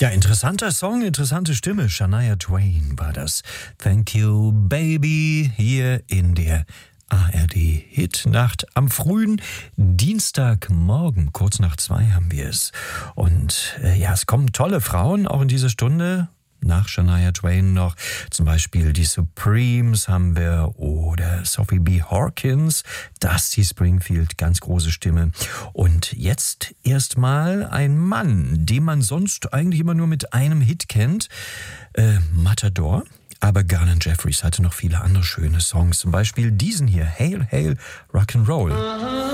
Ja, interessanter Song, interessante Stimme. Shania Twain war das. Thank you, baby, hier in der ARD-Hitnacht. Am frühen Dienstagmorgen, kurz nach 2 haben wir es. Und es kommen tolle Frauen auch in diese Stunde. Nach Shania Twain noch zum Beispiel die Supremes haben wir oder Sophie B. Hawkins, Dusty Springfield, ganz große Stimme. Und jetzt erstmal ein Mann, den man sonst eigentlich immer nur mit einem Hit kennt, Matador. Aber Garland Jeffries hatte noch viele andere schöne Songs, zum Beispiel diesen hier, Hail, Hail, Rock'n'Roll.